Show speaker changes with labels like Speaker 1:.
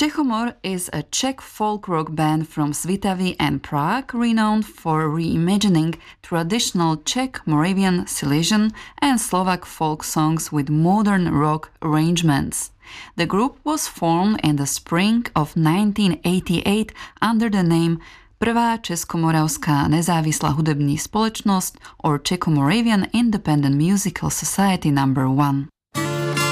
Speaker 1: Čechomor is a Czech folk rock band from Svitavy and Prague, renowned for reimagining traditional Czech, Moravian, Silesian, and Slovak folk songs with modern rock arrangements. The group was formed in the spring of 1988 under the name Prvá Českomoravská nezávislá hudební společnosť or Czech-Moravian Independent Musical Society No. 1.